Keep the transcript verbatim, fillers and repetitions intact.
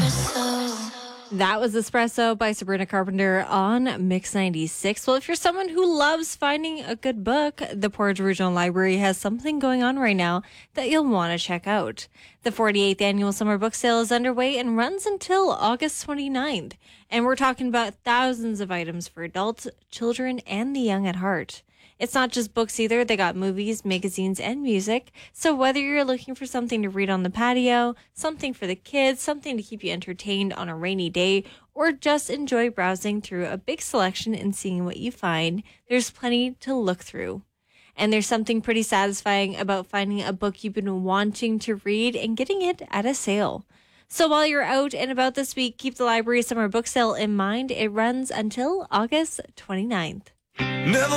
That was Espresso by Sabrina Carpenter on Mix ninety-six. Well, if you're someone who loves finding a good book, the Portage Regional Library has something going on right now that you'll want to check out. The forty-eighth Annual Summer Book Sale is underway and runs until August twenty-ninth. And we're talking about thousands of items for adults, children, and the young at heart. It's not just books either. They got movies, magazines, and music. So whether you're looking for something to read on the patio, something for the kids, something to keep you entertained on a rainy day, or just enjoy browsing through a big selection and seeing what you find, there's plenty to look through. And there's something pretty satisfying about finding a book you've been wanting to read and getting it at a sale. So while you're out and about this week, keep the library summer book sale in mind. It runs until August twenty-ninth. Never